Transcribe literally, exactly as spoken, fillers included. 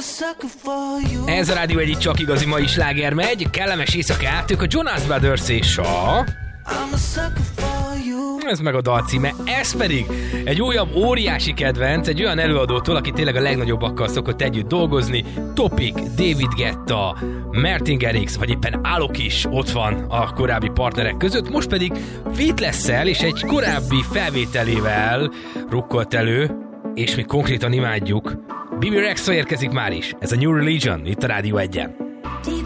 Ez a Rádió egy csak igazi mai sláger megy. Kellemes éjszakát, ők a Jonas Brothers és a... Ez meg a dal címe, ez pedig egy újabb óriási kedvenc, egy olyan előadótól, aki tényleg a legnagyobbakkal szokott együtt dolgozni. Topic, David Guetta, Martin Garrix, vagy éppen Alok is ott van a korábbi partnerek között, most pedig Fitness-szel és egy korábbi felvételével rukkolt elő, és mi konkrétan imádjuk. Bibi Rexha érkezik már is, ez a New Religion, itt a Rádió egyen.